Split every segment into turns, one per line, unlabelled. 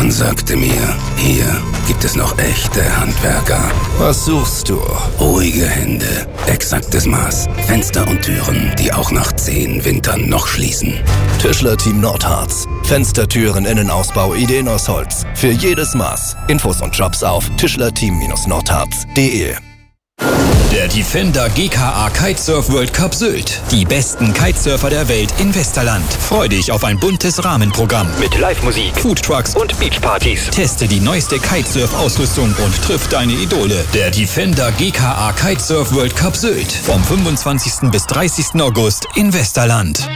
Man sagte mir, hier gibt es noch echte Handwerker.
Was suchst du?
Ruhige Hände, exaktes Maß, Fenster und Türen, die auch nach 10 Wintern noch schließen.
Tischler-Team Nordharz. Fenstertüren, Innenausbau, Ideen aus Holz. Für jedes Maß. Infos und Jobs auf tischlerteam-nordharz.de.
Der Defender GKA Kitesurf World Cup Sylt. Die besten Kitesurfer der Welt in Westerland. Freu dich auf ein buntes Rahmenprogramm mit Live-Musik, Foodtrucks und Beachpartys. Teste die neueste Kitesurf-Ausrüstung und triff deine Idole. Der Defender GKA Kitesurf World Cup Sylt. Vom 25. bis 30. August in Westerland.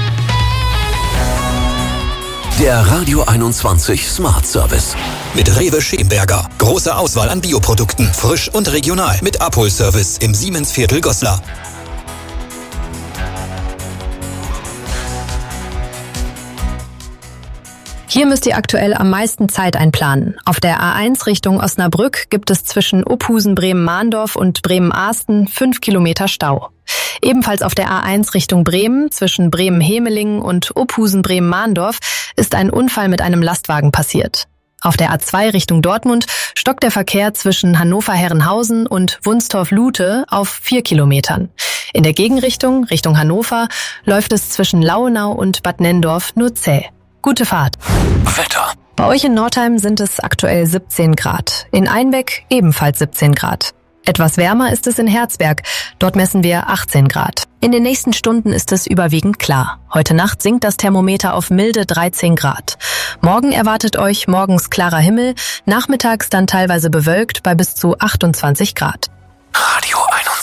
Der Radio 21 Smart Service.
Mit Rewe Schemberger. Große Auswahl an Bioprodukten. Frisch und regional. Mit Abholservice im Siemensviertel Goslar.
Hier müsst ihr aktuell am meisten Zeit einplanen. Auf der A1 Richtung Osnabrück gibt es zwischen Ophusen, Bremen-Mahndorf und Bremen-Ahsten 5 Kilometer Stau. Ebenfalls auf der A1 Richtung Bremen zwischen Bremen-Hemelingen und Ophusen-Bremen-Mahndorf ist ein Unfall mit einem Lastwagen passiert. Auf der A2 Richtung Dortmund stockt der Verkehr zwischen Hannover-Herrenhausen und Wunstorf-Lute auf 4 Kilometern. In der Gegenrichtung, Richtung Hannover, läuft es zwischen Lauenau und Bad Nenndorf nur zäh. Gute Fahrt.
Wetter.
Bei euch in Nordheim sind es aktuell 17 Grad. In Einbeck ebenfalls 17 Grad. Etwas wärmer ist es in Herzberg. Dort messen wir 18 Grad. In den nächsten Stunden ist es überwiegend klar. Heute Nacht sinkt das Thermometer auf milde 13 Grad. Morgen erwartet euch morgens klarer Himmel, nachmittags dann teilweise bewölkt bei bis zu 28 Grad.
Radio